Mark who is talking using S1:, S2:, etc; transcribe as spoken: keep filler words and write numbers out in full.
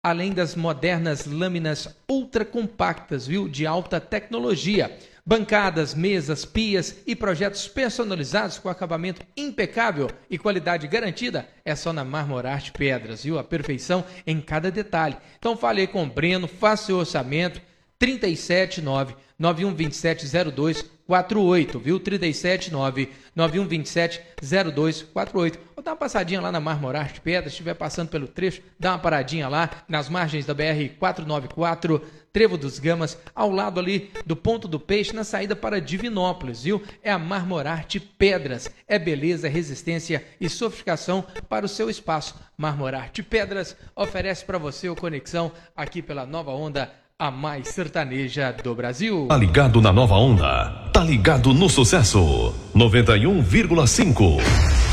S1: além das modernas lâminas ultra compactas, viu, de alta tecnologia. Bancadas, mesas, pias e projetos personalizados com acabamento impecável e qualidade garantida é só na Marmorarte Pedras, viu? A perfeição em cada detalhe. Então fale aí com o Breno, faça seu orçamento, trinta e sete nove nove um dois sete zero dois quatro oito, viu? trinta e sete nove nove um dois sete zero dois quatro oito. Vou dar uma passadinha lá na Marmorarte Pedras, se estiver passando pelo trecho, dá uma paradinha lá nas margens da B R quatrocentos e noventa e quatro, Trevo dos Gamas, ao lado ali do Ponto do Peixe, na saída para Divinópolis, viu? É a Marmorarte Pedras, é beleza, resistência e sofisticação para o seu espaço. Marmorarte Pedras oferece para você o Conexão aqui pela Nova Onda, a mais sertaneja do Brasil.
S2: Tá ligado na Nova Onda, tá ligado no sucesso, noventa e um vírgula cinco.